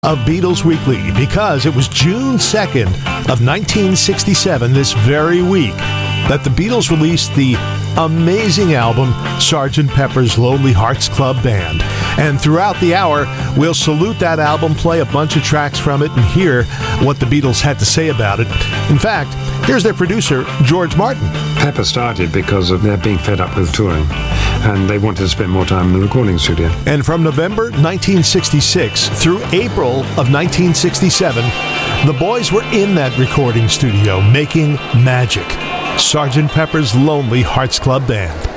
of Beatles Weekly because it was June 2nd of 1967, this very week, that the Beatles released the amazing album Sgt. Pepper's Lonely Hearts Club Band. And throughout the hour, we'll salute that album, play a bunch of tracks from it, and hear what the Beatles had to say about it. In fact, here's their producer, George Martin. Pepper started because of their being fed up with touring, and they wanted to spend more time in the recording studio. And from November 1966 through April of 1967, the boys were in that recording studio making magic. Sgt. Pepper's Lonely Hearts Club Band.